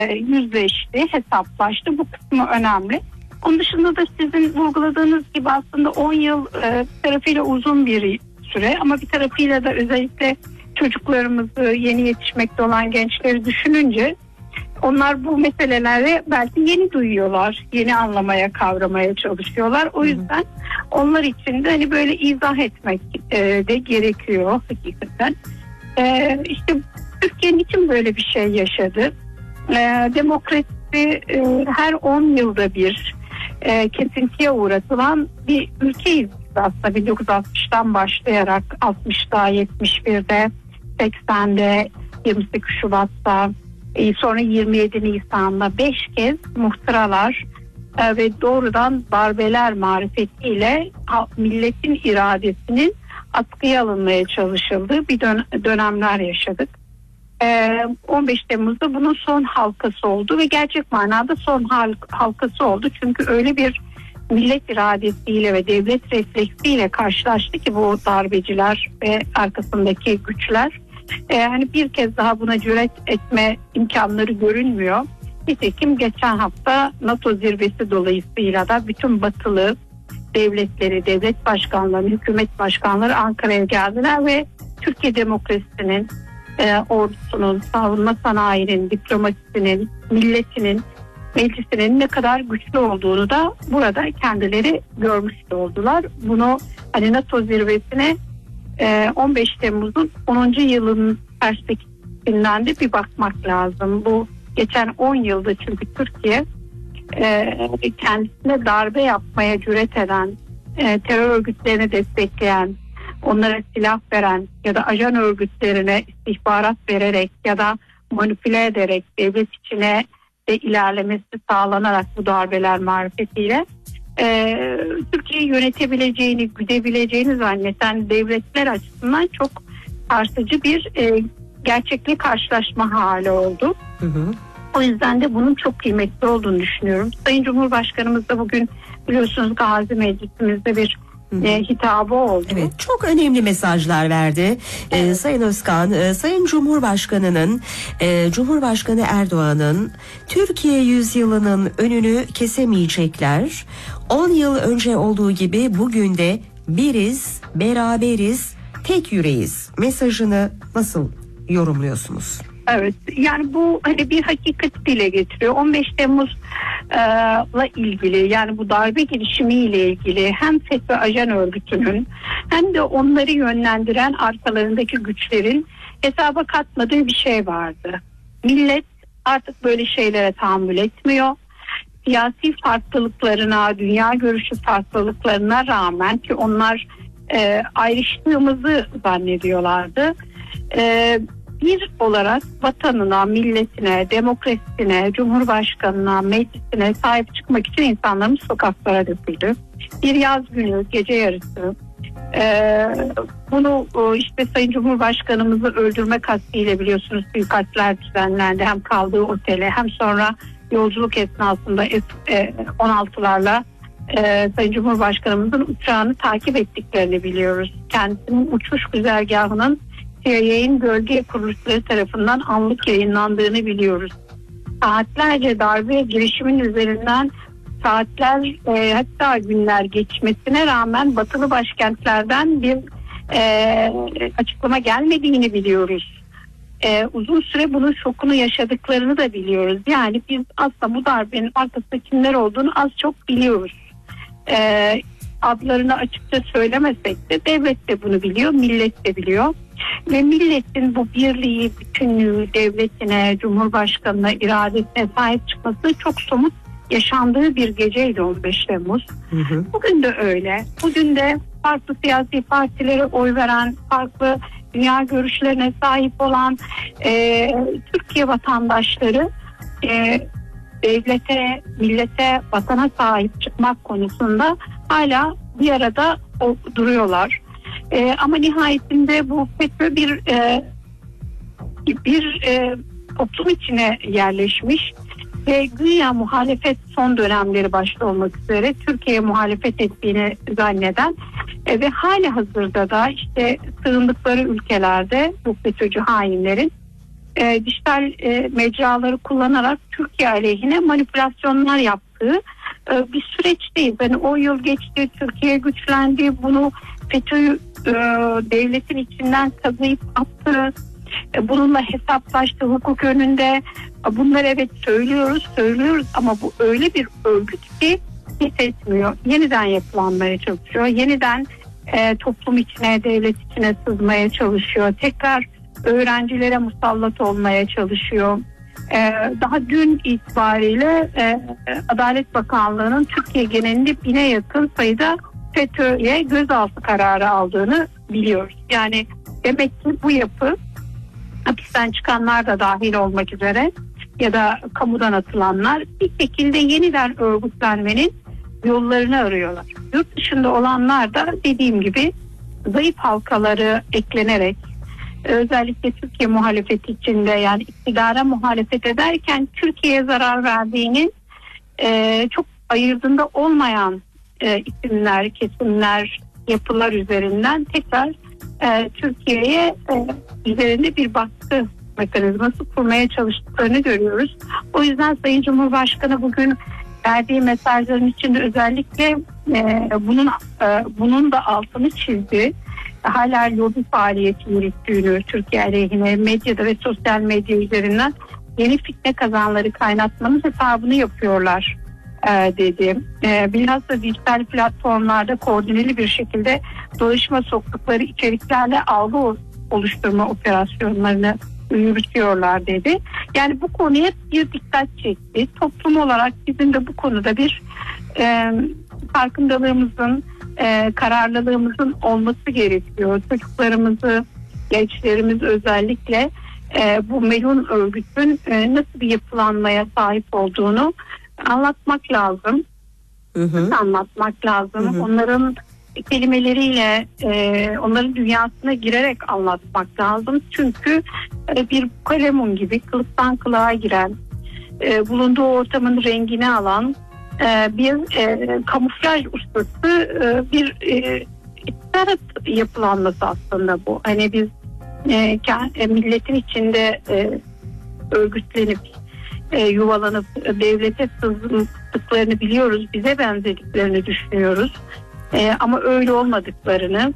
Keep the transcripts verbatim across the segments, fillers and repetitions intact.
yüzleşti, hesaplaştı. Bu kısmı önemli. Onun dışında da sizin vurguladığınız gibi aslında on yıl e, bir tarafıyla uzun bir süre ama bir tarafıyla da özellikle çocuklarımızı, yeni yetişmekte olan gençleri düşününce onlar bu meseleleri belki yeni duyuyorlar, yeni anlamaya, kavramaya çalışıyorlar. O yüzden onlar için de hani böyle izah etmek e, de gerekiyor hakikaten. E, işte Türkiye için böyle bir şey yaşadı. E, demokrasi e, her on yılda bir e, kesintiye uğratılan bir ülkeyiz aslında. bin dokuz yüz altmıştan başlayarak altmışta, yetmiş birde, seksende, yirmi sekiz Şubat'ta, e, sonra yirmi yedi Nisan'da beş kez muhtıralar e, ve doğrudan darbeler marifetiyle milletin iradesinin askıya alınmaya çalışıldığı bir dön- dönemler yaşadık. on beş Temmuz'da bunun son halkası oldu ve gerçek manada son halkası oldu. Çünkü öyle bir millet iradesiyle ve devlet refleksiyle karşılaştı ki bu darbeciler ve arkasındaki güçler. Yani bir kez daha buna cüret etme imkanları görünmüyor. Nitekim geçen hafta NATO zirvesi dolayısıyla da bütün batılı devletleri, devlet başkanları, hükümet başkanları Ankara'ya geldiler ve Türkiye demokrasisinin, E, ordusunun, savunma sanayinin, diplomasisinin, milletinin, meclisinin ne kadar güçlü olduğunu da burada kendileri görmüş oldular. Bunu hani NATO zirvesine e, on beş Temmuz'un onuncu yılının perspektifinden de bir bakmak lazım. Bu geçen on yılda çünkü Türkiye e, kendisine darbe yapmaya cüret eden, e, terör örgütlerini destekleyen, onlara silah veren ya da ajan örgütlerine istihbarat vererek ya da manipüle ederek devlet içine de ilerlemesi sağlanarak bu darbeler marifetiyle e, Türkiye'yi yönetebileceğini, güdebileceğini zanneden devletler açısından çok sarsıcı bir e, gerçekle karşılaşma hali oldu. Hı hı. O yüzden de bunun çok kıymetli olduğunu düşünüyorum. Sayın Cumhurbaşkanımız da bugün biliyorsunuz Gazi Meclisimizde bir E, hitabı oldu. Evet, çok önemli mesajlar verdi. Evet. Ee, Sayın Özkan, e, Sayın Cumhurbaşkanı'nın, e, Cumhurbaşkanı Erdoğan'ın Türkiye yüzyılının önünü kesemeyecekler. on yıl önce olduğu gibi bugün de biriz, beraberiz, tek yüreğiz mesajını nasıl yorumluyorsunuz? Evet, yani bu hani bir hakikat dile getiriyor. on beş Temmuz'la ilgili, yani bu darbe girişimiyle ilgili hem FETÖ ajan örgütünün hem de onları yönlendiren arkalarındaki güçlerin hesaba katmadığı bir şey vardı. Millet artık böyle şeylere tahammül etmiyor. Siyasi farklılıklarına, dünya görüşü farklılıklarına rağmen ki onlar e, ayrıştığımızı zannediyorlardı. E, Bir olarak vatanına, milletine, demokrasisine, cumhurbaşkanına, meclisine sahip çıkmak için insanlarımız sokaklara döküldü. Bir yaz günü, gece yarısı e, bunu işte Sayın Cumhurbaşkanımızı öldürme kastıyla biliyorsunuz suikastler düzenlendi. Hem kaldığı otele hem sonra yolculuk esnasında F on altılarla e, Sayın Cumhurbaşkanımızın uçağını takip ettiklerini biliyoruz. Kendisinin uçuş güzergahının C I A'nin gölge kuruluşları tarafından anlık yayınlandığını biliyoruz. Saatlerce darbe girişimin üzerinden saatler e, hatta günler geçmesine rağmen batılı başkentlerden bir e, açıklama gelmediğini biliyoruz. E, uzun süre bunun şokunu yaşadıklarını da biliyoruz. Yani biz aslında bu darbenin arkasında kimler olduğunu az çok biliyoruz. E, adlarını açıkça söylemesek de devlet de bunu biliyor, millet de biliyor. Ve milletin bu birliği, bütünlüğü, devletine, cumhurbaşkanına, iradesine sahip çıkması çok somut yaşandığı bir geceydi on beş Temmuz. Hı hı. Bugün de öyle. Bugün de farklı siyasi partilere oy veren, farklı dünya görüşlerine sahip olan e, Türkiye vatandaşları e, devlete, millete, vatana sahip çıkmak konusunda hala bir arada o, duruyorlar. Ee, ama nihayetinde bu FETÖ bir e, bir e, toplum içine yerleşmiş ve güya muhalefet son dönemleri başta olmak üzere Türkiye'ye muhalefet ettiğini zanneden e, ve hali hazırda da işte sığındıkları ülkelerde bu FETÖ'cü hainlerin e, dijital e, mecraları kullanarak Türkiye aleyhine manipülasyonlar yaptığı e, bir süreçteyiz. Yani on yıl geçti, Türkiye güçlendi, bunu FETÖ'yü e, devletin içinden kazıyıp attı, e, bununla hesaplaştı hukuk önünde. Bunları evet söylüyoruz, söylüyoruz ama bu öyle bir örgüt ki pes etmiyor. Yeniden yapılanmaya çalışıyor, yeniden e, toplum içine, devlet içine sızmaya çalışıyor. Tekrar öğrencilere musallat olmaya çalışıyor. Ee, daha dün itibariyle e, Adalet Bakanlığı'nın Türkiye genelinde bine yakın sayıda FETÖ'ye gözaltı kararı aldığını biliyoruz. Yani demek ki bu yapı, hapisten çıkanlar da dahil olmak üzere ya da kamudan atılanlar, bir şekilde yeniden örgütlenmenin yollarını arıyorlar. Yurt dışında olanlar da dediğim gibi zayıf halkaları eklenerek, özellikle Türkiye muhalefeti içinde, yani iktidara muhalefet ederken Türkiye'ye zarar verdiğinin e, çok ayırdığında olmayan e, isimler, kesimler, yapılar üzerinden tekrar e, Türkiye'ye e, üzerinde bir baskı mekanizması kurmaya çalıştıklarını görüyoruz. O yüzden Sayın Cumhurbaşkanı bugün verdiği mesajların içinde özellikle e, bunun e, bunun da altını çizdi. Hala lobi faaliyeti yürüttüğünü, Türkiye aleyhine medyada ve sosyal medya üzerinden yeni fitne kazanları kaynatmanın hesabını yapıyorlar e, dedi. E, bilhassa dijital platformlarda koordineli bir şekilde dolaşıma soktukları içeriklerle algı oluşturma operasyonlarını yürütüyorlar dedi. Yani bu konuya bir dikkat çekti. Toplum olarak bizim de bu konuda bir e, farkındalığımızın, e, kararlılığımızın olması gerekiyor. Çocuklarımızı, gençlerimiz özellikle e, bu melun örgütün e, nasıl bir yapılanmaya sahip olduğunu anlatmak lazım. Hı hı. Anlatmak lazım. Hı hı. Onların kelimeleriyle, e, onların dünyasına girerek anlatmak lazım. Çünkü e, bir kalemun gibi kılıktan kılığa giren, e, bulunduğu ortamın rengini alan e, bir e, kamuflaj ustası e, bir e, iktidar yapılanması aslında bu. Hani biz e, e, milletin içinde e, örgütlenip e, yuvalanıp e, devlete sızdıklarını biliyoruz. Bize benzediklerini düşünüyoruz. Ee, ama öyle olmadıklarını,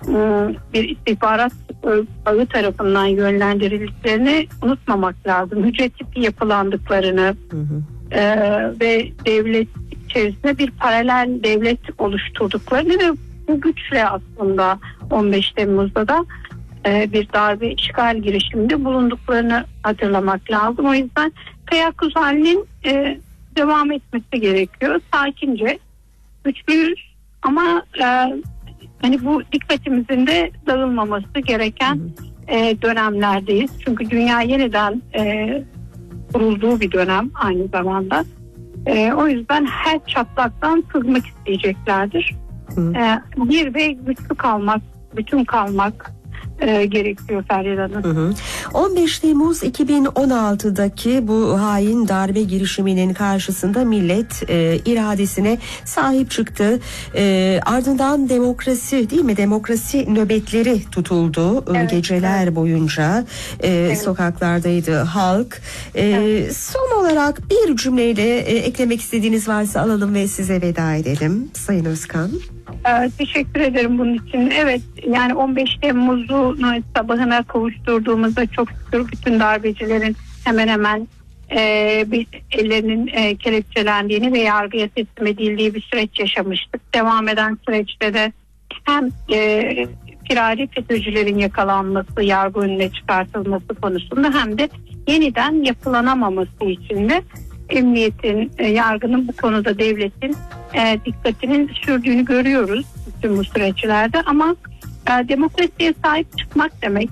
bir istihbarat ağı tarafından yönlendirildiklerini unutmamak lazım. Hücre tipi yapılandıklarını hı hı. E, ve devlet içerisinde bir paralel devlet oluşturduklarını ve bu güçle aslında on beş Temmuz'da da e, bir darbe işgal girişiminde bulunduklarını hatırlamak lazım. O yüzden teyakkuz halinin e, devam etmesi gerekiyor. Sakince, güçlüyüz. Ama e, hani bu dikkatimizin de dağılmaması gereken e, dönemlerdeyiz. Çünkü dünya yeniden e, kurulduğu bir dönem aynı zamanda. E, o yüzden her çatlaktan sızmak isteyeceklerdir. E, bir ve güçlü kalmak, bütün kalmak e, gerekiyor Feryal Hanım. on beş Temmuz iki bin on altıdaki bu hain darbe girişiminin karşısında millet e, iradesine sahip çıktı. E, ardından demokrasi, değil mi? Demokrasi nöbetleri tutuldu. Evet, geceler evet. boyunca e, evet. sokaklardaydı halk. E, evet. Son olarak bir cümleyle e, eklemek istediğiniz varsa alalım ve size veda edelim Sayın Özkan. Ee, teşekkür ederim bunun için. Evet, yani on beş Temmuz'u sabahına kavuşturduğumuzda çok şükür bütün darbecilerin hemen hemen e, bir ellerinin e, kelepçelendiğini ve yargıya teslim edildiği bir süreç yaşamıştık. Devam eden süreçte de hem e, firari FETÖ'cülerin yakalanması, yargı önüne çıkartılması konusunda hem de yeniden yapılanamaması için de emniyetin, e, yargının bu konuda devletin e, dikkatinin sürdüğünü görüyoruz bütün bu süreçlerde. Ama e, demokrasiye sahip çıkmak demek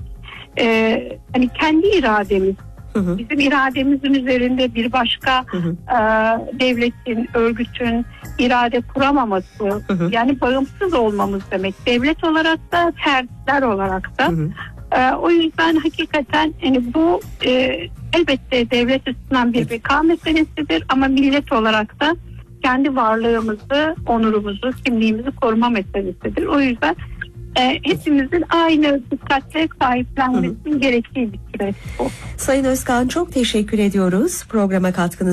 e, hani kendi irademiz, hı hı. bizim irademizin üzerinde bir başka hı hı. E, devletin, örgütün irade kuramaması, hı hı. yani bağımsız olmamız demek. Devlet olarak da, fertler olarak da. Hı hı. E, o yüzden hakikaten yani bu e, elbette devlet üstünden bir beka meselesidir ama millet olarak da kendi varlığımızı, onurumuzu, kimliğimizi koruma meselesidir. O yüzden e, hepimizin aynı dikkatle sahiplenmesinin gerektiği bir süreç bu. Sayın Özkan, çok teşekkür ediyoruz programa katkınız